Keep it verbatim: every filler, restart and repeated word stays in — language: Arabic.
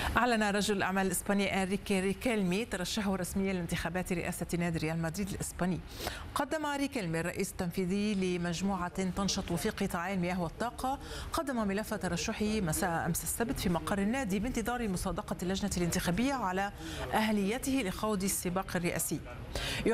أعلن رجل الأعمال الإسباني إنريكي ريكيلمي ترشحه رسميا لانتخابات رئاسة نادي ريال مدريد الإسباني. قدم ريكيلمي الرئيس التنفيذي لمجموعة تنشط في قطاعي المياه والطاقة قدم ملف ترشحه مساء أمس السبت في مقر النادي بانتظار مصادقة اللجنة الانتخابية على أهليته لخوض السباق الرئاسي.